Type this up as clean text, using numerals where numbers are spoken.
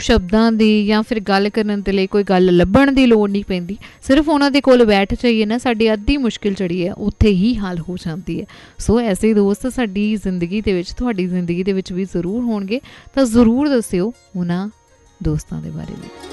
शब्दां दी या फिर गल करन दे लई कोई गल लभण दी लोड़ नहीं पैंदी। सिर्फ उन्हां दे कोल बैठ जाइए ना, साडी अद्धी मुश्किल जिहड़ी है उत्थे ही हल हो जाती है। सो ऐसे दोस्त साडी जिंदगी दे विच, तुहाडी जिंदगी दे विच भी जरूर होणगे, तां जरूर दस्सिओ उन्हां दोस्तां दे बारे में।